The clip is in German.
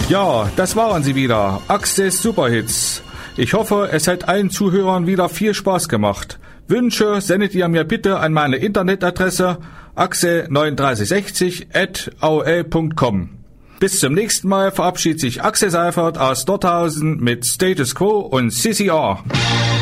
Ja, das waren sie wieder. Access Superhits. Ich hoffe, es hat allen Zuhörern wieder viel Spaß gemacht. Wünsche sendet ihr mir bitte an meine Internetadresse axe3960@aol.com. Bis zum nächsten Mal verabschiedet sich Axel Seifert aus Dorthausen mit Status Quo und CCR.